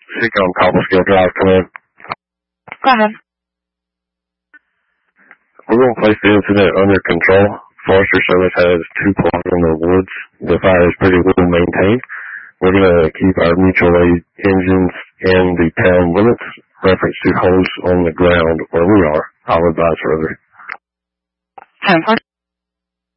Speaking on Cobblestone Drive, come in. Go ahead. We're going to place the incident under control. Forester Service has 2 plots in the woods. The fire is pretty well maintained. We're going to keep our mutual aid engines in the town limits. Reference to holes on the ground where we are. I'll advise further. 10-4.